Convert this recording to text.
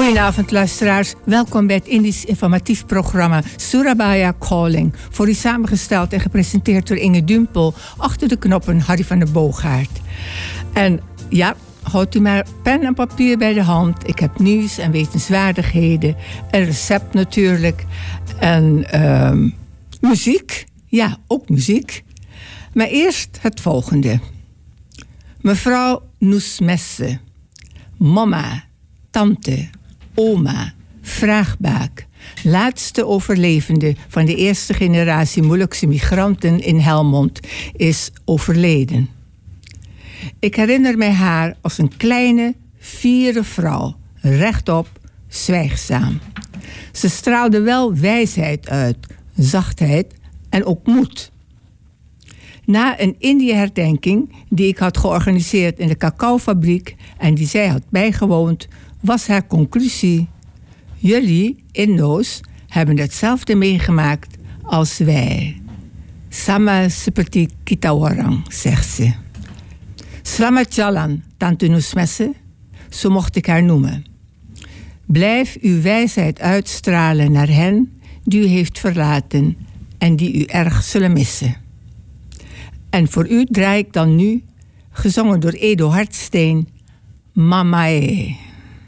Goedenavond luisteraars, welkom bij het Indisch informatief programma Surabaya Calling. Voor u samengesteld en gepresenteerd door Inge Dumpel, achter de knoppen Harry van der Boogaard. En ja, houdt u maar pen en papier bij de hand. Ik heb nieuws en wetenswaardigheden, een recept natuurlijk en muziek. Ja, ook muziek. Maar eerst het volgende. Mevrouw Noesmesse, mama, tante, oma, vraagbaak, laatste overlevende van de eerste generatie Molukse migranten in Helmond, is overleden. Ik herinner mij haar als een kleine, fiere vrouw, rechtop, zwijgzaam. Ze straalde wel wijsheid uit, zachtheid en ook moed. Na een Indië-herdenking die ik had georganiseerd in de cacaofabriek en die zij had bijgewoond, was haar conclusie: jullie, Indo's, hebben hetzelfde meegemaakt als wij. Sama seperti kita orang, zegt ze. Selamat jalan, tante Noesmesse, zo mocht ik haar noemen. Blijf uw wijsheid uitstralen naar hen die u heeft verlaten en die u erg zullen missen. En voor u draai ik dan nu, gezongen door Edo Hartsteen, Mamae.